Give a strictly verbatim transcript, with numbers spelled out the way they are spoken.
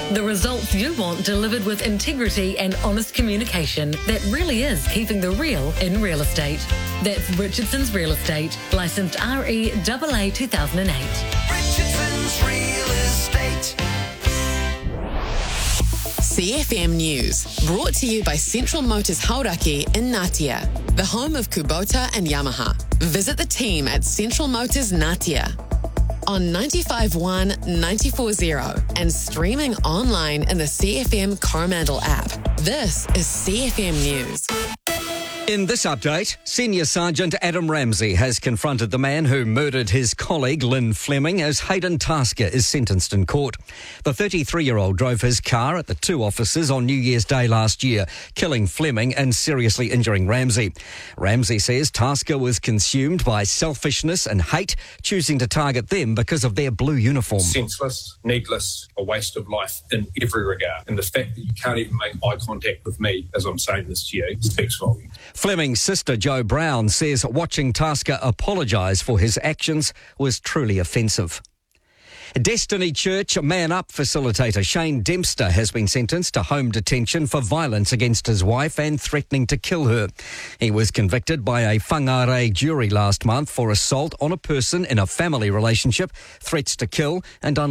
The results you want delivered with integrity and honest communication that really is keeping the real in real estate. That's Richardson's Real Estate, licensed R E A A two thousand eight. Richardson's Real Estate. C F M News, brought to you by Central Motors Hauraki in Ngatea, the home of Kubota and Yamaha. Visit the team at Central Motors Ngatea on ninety-five point one, ninety-four point zero and streaming online in the C F M Coromandel app. This is C F M News. In this update, Senior Sergeant Adam Ramsey has confronted the man who murdered his colleague Lynn Fleming as Hayden Tasker is sentenced in court. The thirty-three-year-old drove his car at the two offices on New Year's Day last year, killing Fleming and seriously injuring Ramsey. Ramsey says Tasker was consumed by selfishness and hate, choosing to target them because of their blue uniform. Senseless, needless, a waste of life in every regard. And the fact that you can't even make eye contact with me as I'm saying this to you speaks volumes. Fleming's sister, Jo Brown, says watching Tasker apologise for his actions was truly offensive. Destiny Church Man Up facilitator Shane Dempster has been sentenced to home detention for violence against his wife and threatening to kill her. He was convicted by a Whangarei jury last month for assault on a person in a family relationship, threats to kill and